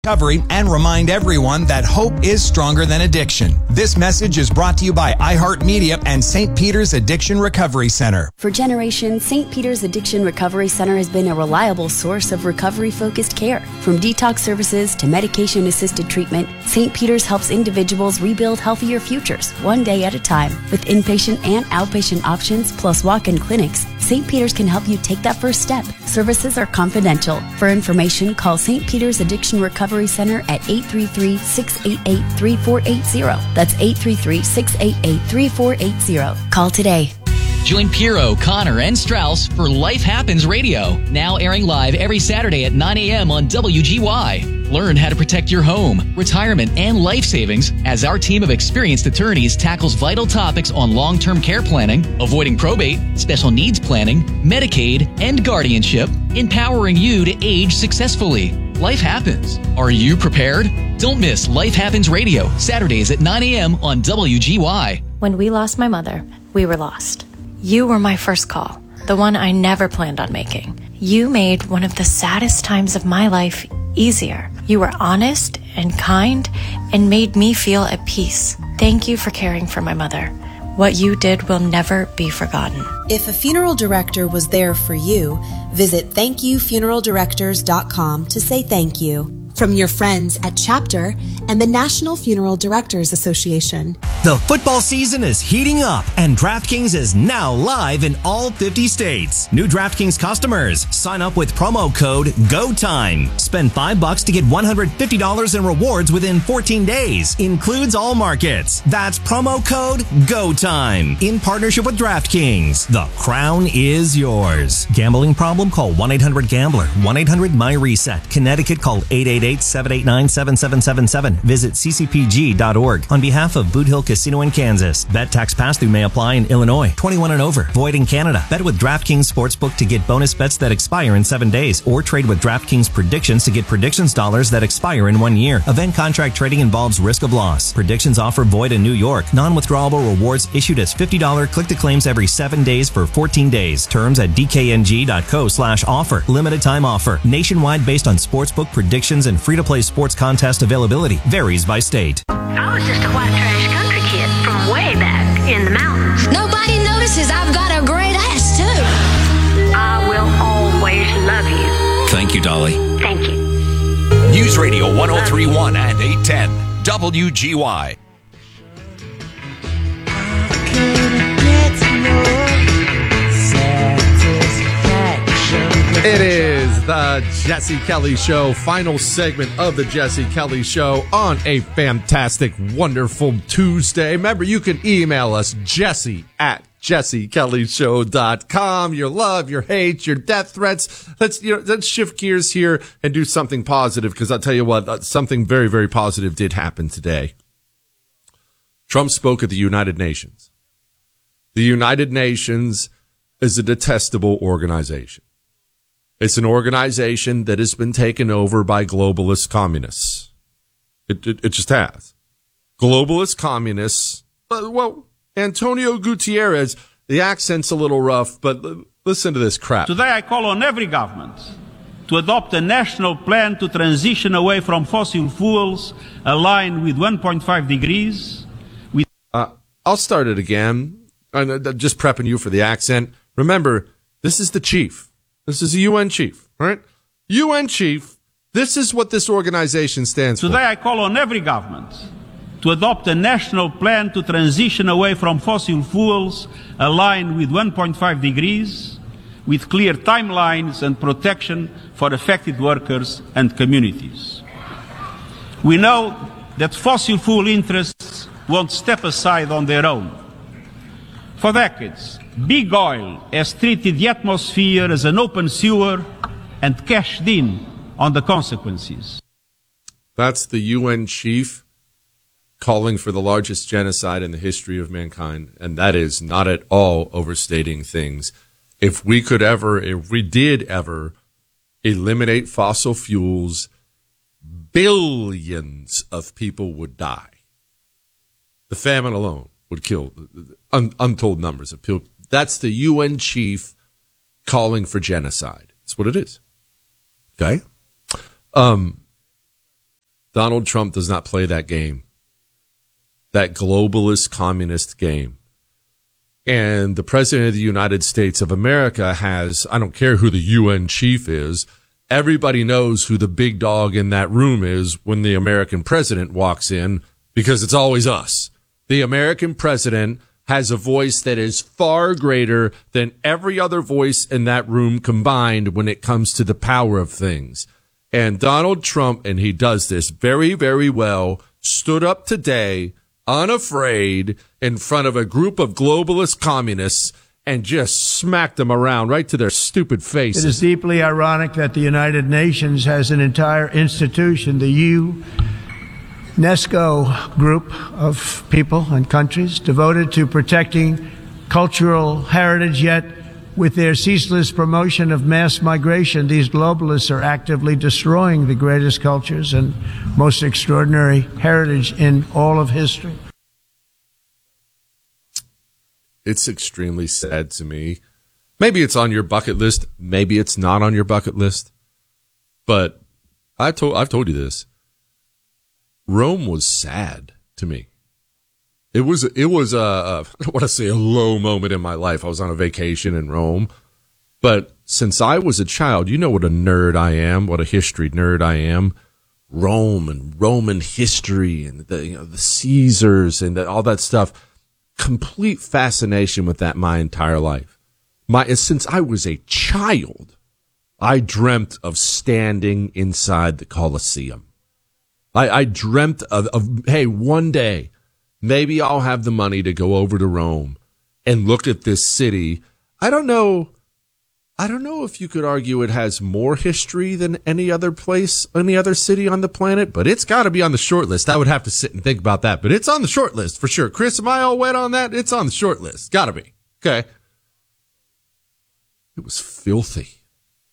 recovery and remind everyone that hope is stronger than addiction. This message is brought to you by iHeartMedia and St. Peter's Addiction Recovery Center. For generations, St. Peter's Addiction Recovery Center has been a reliable source of recovery-focused care. From detox services to medication-assisted treatment, St. Peter's helps individuals rebuild healthier futures, one day at a time. With inpatient and outpatient options, plus walk-in clinics, St. Peter's can help you take that first step. Services are confidential. For information, call St. Peter's Addiction Recovery Center at 833-688-3480. That's 833-688-3480. Call today. Join Piero, Connor, and Strauss for Life Happens Radio, now airing live every Saturday at 9 a.m. on WGY. Learn how to protect your home, retirement, and life savings as our team of experienced attorneys tackles vital topics on long-term care planning, avoiding probate, special needs planning, Medicaid, and guardianship, empowering you to age successfully. Life happens. Are you prepared? Don't miss Life Happens Radio, Saturdays at 9 a.m. on WGY. When we lost my mother, we were lost. You were my first call, the one I never planned on making. You made one of the saddest times of my life easier. You were honest and kind and made me feel at peace. Thank you for caring for my mother. What you did will never be forgotten. If a funeral director was there for you, visit thankyoufuneraldirectors.com to say thank you. From your friends at Chapter and the National Funeral Directors Association. The football season is heating up, and DraftKings is now live in all 50 states. New DraftKings customers, sign up with promo code GOTIME. Spend $5 to get $150 in rewards within 14 days. Includes all markets. That's promo code GOTIME. In partnership with DraftKings. The crown is yours. Gambling problem? Call 1-800-GAMBLER. 1-800-MY-RESET. Connecticut, call 888-789-7777. Visit ccpg.org. On behalf of Boot Hill Casino in Kansas. Bet tax pass-through may apply in Illinois. 21 and over. Void in Canada. Bet with DraftKings Sportsbook to get bonus bets that expire in 7 days. Or trade with DraftKings Predictions to get predictions dollars that expire in 1 year. Event contract trading involves risk of loss. Predictions offer void in New York. Non-withdrawable rewards issued as $50 click-to-claims every 7 days for 14 days. Terms at dkng.co/offer. Limited time offer. Nationwide based on sportsbook predictions and free-to-play sports contest availability. Varies by state. I was just a white trash country kid from way back in the mountains. Nobody notices I've got a great ass, too. I will always love you. Thank you, Dolly. Thank you. News Radio 1031 and 810 WGY. It is the Jesse Kelly Show, final segment of the Jesse Kelly Show on a fantastic, wonderful Tuesday. Remember, you can email us, jesse@jessekellyshow.com. Your love, your hate, your death threats. Let's shift gears here and do something positive, because I'll tell you what, something very, very positive did happen today. Trump spoke at the United Nations. The United Nations is a detestable organization. It's an organization that has been taken over by globalist communists. It just has. Globalist communists. Well, Antonio Gutierrez, the accent's a little rough, but listen to this crap. Today I call on every government to adopt a national plan to transition away from fossil fuels aligned with 1.5 degrees. I'll start it again. I'm just prepping you for the accent. Remember, this is the chief. This is a UN chief, right? UN chief, this is what this organization stands for. Today I call on every government to adopt a national plan to transition away from fossil fuels aligned with 1.5 degrees, with clear timelines and protection for affected workers and communities. We know that fossil fuel interests won't step aside on their own. For decades, big oil has treated the atmosphere as an open sewer and cashed in on the consequences. That's the UN chief calling for the largest genocide in the history of mankind, and that is not at all overstating things. If we did ever eliminate fossil fuels, billions of people would die. The famine alone would kill untold numbers of people. That's the UN chief calling for genocide. That's what it is. Okay? Donald Trump does not play that game, that globalist communist game. And the President of the United States of America has, I don't care who the UN chief is, everybody knows who the big dog in that room is when the American president walks in, because it's always us. The American president has a voice that is far greater than every other voice in that room combined when it comes to the power of things. And Donald Trump, and he does this very, very well, stood up today unafraid in front of a group of globalist communists and just smacked them around right to their stupid faces. It is deeply ironic that the United Nations has an entire institution, the UNESCO group of people and countries devoted to protecting cultural heritage, yet with their ceaseless promotion of mass migration, these globalists are actively destroying the greatest cultures and most extraordinary heritage in all of history. It's extremely sad to me. Maybe it's on your bucket list. Maybe it's not on your bucket list. But I've told you this. Rome was sad to me. It was I don't want to say a low moment in my life. I was on a vacation in Rome. But since I was a child, you know what a nerd I am, what a history nerd I am. Rome and Roman history and the Caesars and all that stuff. Complete fascination with that my entire life. Since I was a child, I dreamt of standing inside the Colosseum. I dreamt of, hey, one day, maybe I'll have the money to go over to Rome and look at this city. I don't know if you could argue it has more history than any other place, any other city on the planet, but it's got to be on the short list. I would have to sit and think about that, but it's on the short list for sure. Chris, am I all wet on that? It's on the short list. Got to be. Okay. It was filthy.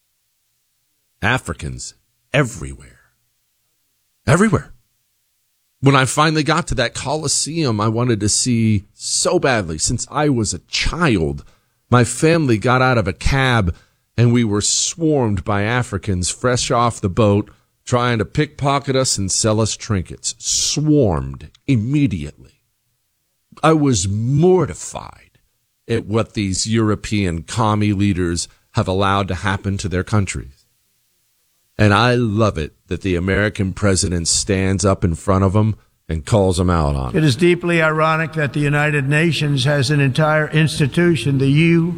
Africans everywhere. Everywhere. When I finally got to that Colosseum, I wanted to see so badly. Since I was a child, my family got out of a cab and we were swarmed by Africans fresh off the boat trying to pickpocket us and sell us trinkets. Swarmed immediately. I was mortified at what these European commie leaders have allowed to happen to their countries. And I love it that the American president stands up in front of them and calls them out on it. It is deeply ironic that the United Nations has an entire institution, the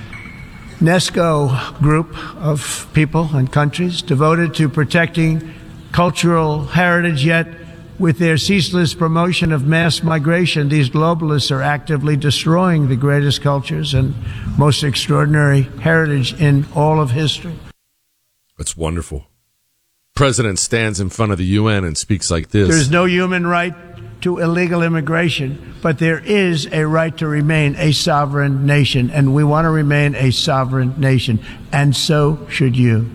UNESCO group of people and countries devoted to protecting cultural heritage, yet with their ceaseless promotion of mass migration, these globalists are actively destroying the greatest cultures and most extraordinary heritage in all of history. That's wonderful. President stands in front of the UN and speaks like this. There's no human right to illegal immigration, but there is a right to remain a sovereign nation, and we want to remain a sovereign nation, and so should you.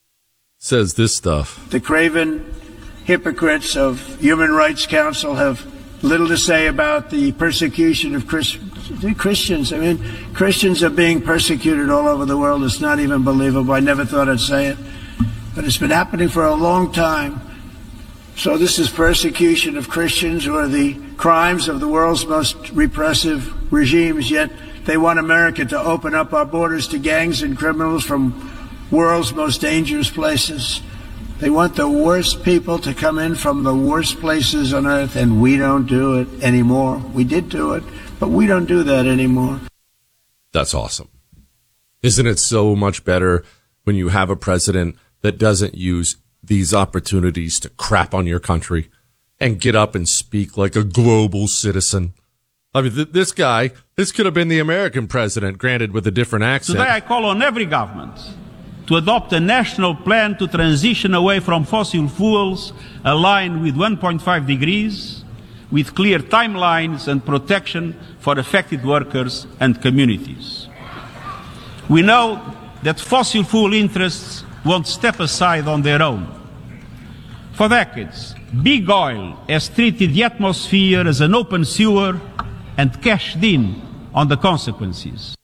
Says this stuff. The craven hypocrites of Human Rights Council have little to say about the persecution of Christians. I mean, Christians are being persecuted all over the world. It's not even believable. I never thought I'd say it. But it's been happening for a long time. So this is persecution of Christians who are the crimes of the world's most repressive regimes, yet they want America to open up our borders to gangs and criminals from world's most dangerous places. They want the worst people to come in from the worst places on earth, and we don't do it anymore. We did do it, but we don't do that anymore. That's awesome. Isn't it so much better when you have a president that doesn't use these opportunities to crap on your country and get up and speak like a global citizen? I mean, this could have been the American president, granted with a different accent. Today I call on every government to adopt a national plan to transition away from fossil fuels aligned with 1.5 degrees, with clear timelines and protection for affected workers and communities. We know that fossil fuel interests won't step aside on their own. For decades, big oil has treated the atmosphere as an open sewer and cashed in on the consequences.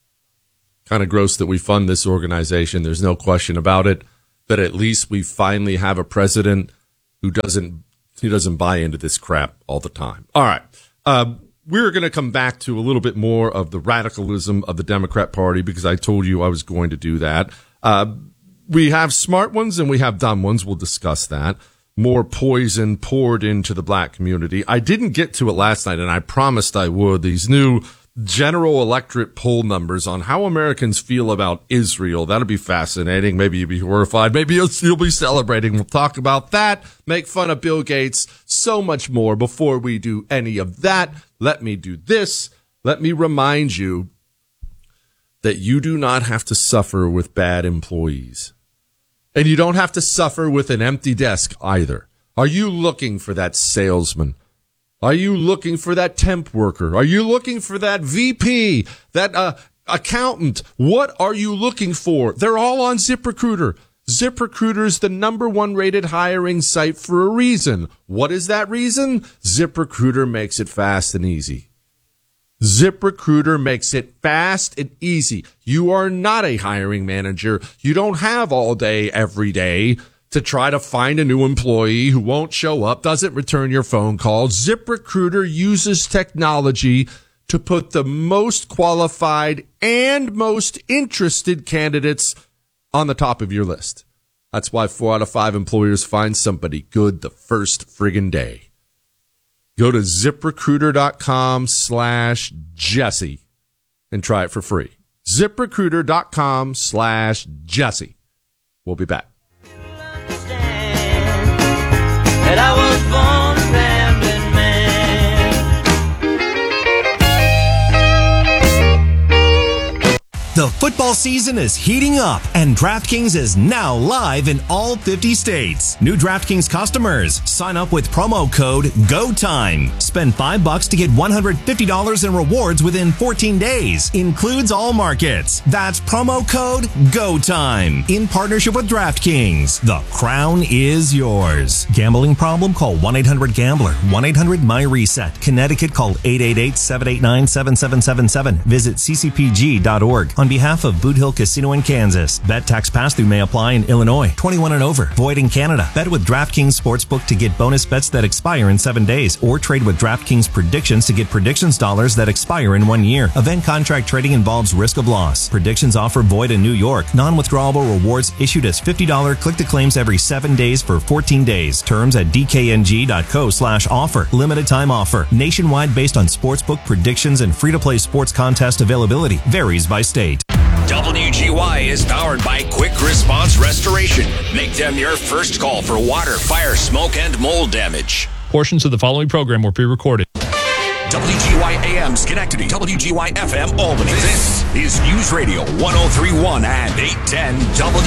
Kind of gross that we fund this organization. There's no question about it. But at least we finally have a president who doesn't buy into this crap all the time. All right. We're going to come back to a little bit more of the radicalism of the Democrat Party because I told you I was going to do that. We have smart ones and we have dumb ones. We'll discuss that. More poison poured into the black community. I didn't get to it last night, and I promised I would. These new general electorate poll numbers on how Americans feel about Israel. That'll be fascinating. Maybe you'll be horrified. Maybe you'll be celebrating. We'll talk about that, make fun of Bill Gates, so much more. Before we do any of that, let me do this. Let me remind you that you do not have to suffer with bad employees. And you don't have to suffer with an empty desk either. Are you looking for that salesman? Are you looking for that temp worker? Are you looking for that VP, that accountant? What are you looking for? They're all on ZipRecruiter. ZipRecruiter is the #1 rated hiring site for a reason. What is that reason? ZipRecruiter makes it fast and easy. ZipRecruiter makes it fast and easy. You are not a hiring manager. You don't have all day, every day to try to find a new employee who won't show up, doesn't return your phone calls. ZipRecruiter uses technology to put the most qualified and most interested candidates on the top of your list. That's why 4 out of 5 employers find somebody good the first friggin' day. Go to ZipRecruiter.com/Jesse and try it for free. ZipRecruiter.com/Jesse. We'll be back. That I was born a rambling The football season is heating up, and DraftKings is now live in all 50 states. New DraftKings customers, sign up with promo code GOTIME. Spend $5 to get $150 in rewards within 14 days. Includes all markets. That's promo code GOTIME. In partnership with DraftKings. The crown is yours. Gambling problem? Call 1-800-GAMBLER. 1-800-MY-RESET. Connecticut, call 888-789-7777. Visit ccpg.org. On behalf of Boot Hill Casino in Kansas, bet tax pass-through may apply in Illinois. 21 and over. Void in Canada. Bet with DraftKings Sportsbook to get bonus bets that expire in 7 days, or trade with DraftKings Predictions to get predictions dollars that expire in 1 year. Event contract trading involves risk of loss. Predictions offer void in New York. Non-withdrawable rewards issued as $50 click-to-claims every 7 days for 14 days. Terms at dkng.co/offer. Limited time offer. Nationwide based on sportsbook predictions and free-to-play sports contest availability. Varies by state. WGY is powered by Quick Response Restoration. Make them your first call for water, fire, smoke, and mold damage. Portions of the following program were pre-recorded. WGY AM Schenectady, WGY FM Albany. This is News Radio 1031 and 810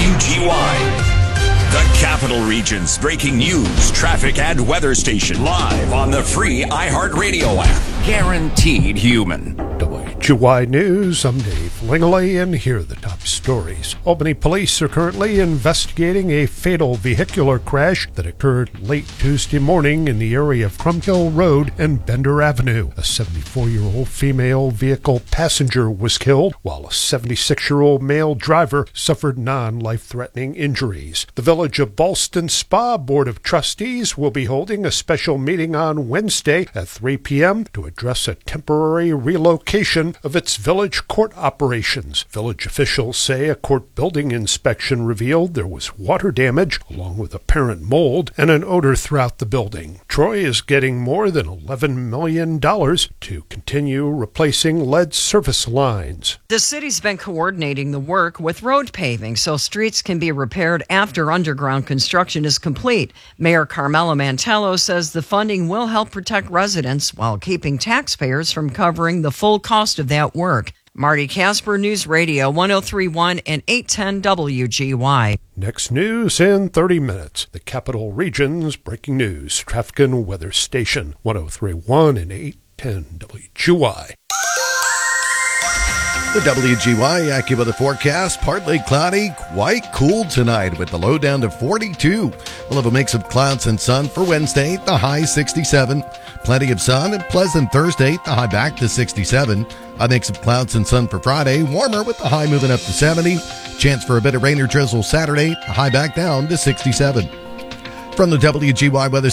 WGY. The Capital Region's breaking news, traffic, and weather station live on the free iHeartRadio app. Guaranteed human. WGY News, I'm Dave Langley, and here are the top stories. Albany police are currently investigating a fatal vehicular crash that occurred late Tuesday morning in the area of Crumhill Road and Bender Avenue. A 74-year-old female vehicle passenger was killed, while a 76-year-old male driver suffered non-life-threatening injuries. The Village of Ballston Spa Board of Trustees will be holding a special meeting on Wednesday at 3 p.m. to address a temporary relocation of its village court operations. Village officials say a court building inspection revealed there was water damage, along with apparent mold and an odor throughout the building. Troy is getting more than $11 million to continue replacing lead service lines. The city's been coordinating the work with road paving so streets can be repaired after underground construction is complete. Mayor Carmela Mantello says the funding will help protect residents while keeping taxpayers from covering the full cost of that work. Marty Casper, News Radio 1031 and 810 WGY. Next news in 30 minutes. The Capital Region's breaking news, traffic and weather station 1031 and 810 WGY. The WGY AccuWeather forecast, partly cloudy, quite cool tonight with the low down to 42. We'll have a mix of clouds and sun for Wednesday, the high 67. Plenty of sun and pleasant Thursday, the high back to 67. A mix of clouds and sun for Friday, warmer with the high moving up to 70. Chance for a bit of rain or drizzle Saturday, the high back down to 67. From the WGY Weather